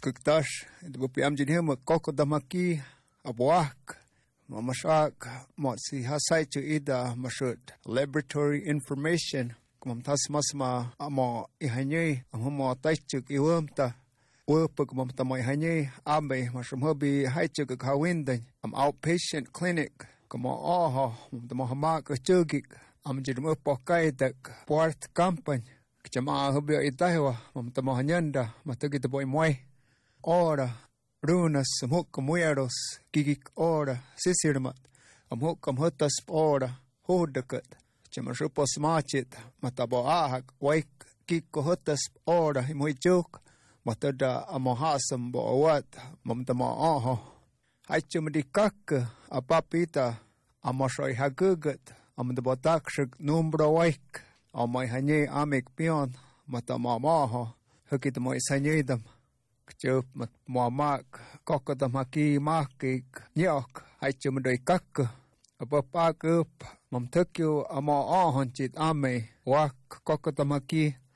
skuktash bu piam jin hem koko damaki abwak mamashak motsi hasai chu ida mashut laboratory information kumam tas masma amo ihanye amo taichuk iwamta work kumam tamoy ihanye ambe mashum hobi haichuk kawindan am outpatient clinic como oho tamo hamak chugik am jidum pokai dak port campaign chama hobi itahwa mam tamo hanyanda matagit boy moy ora runas muk mueros gigik ora sisirmat amuk hotas ora hodakat chama shupos machit matabo ahak waik kiko hotas ora himoichuk matada amohasam bo wat mam tamo oho haichum dikak apapita amoshoy hagugat amdabo takshik numbro waik amay hanye amik pion matamamaho hukit mo isanyedam kchup mat muamak kokodamaki makik nyok haichum doy kak apapakup mamtukyo amo ahonchit ame wak kokodamaki